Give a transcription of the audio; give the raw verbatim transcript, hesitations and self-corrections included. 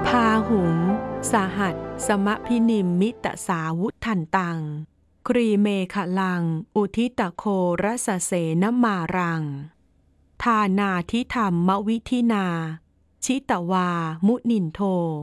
พาหุงสหัสสมะพินิมมิตสาวุทันตังครีเมขลังอุทิตโครสเสนมารังทานาทิธรรมวิธินาชิตวามุนินโท